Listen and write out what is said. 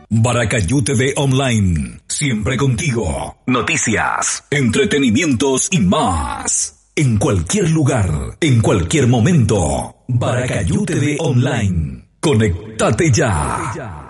Baracayú TV Online, siempre contigo. Noticias, entretenimientos y más. En cualquier lugar, en cualquier momento. Baracayú TV Online. Conéctate ya.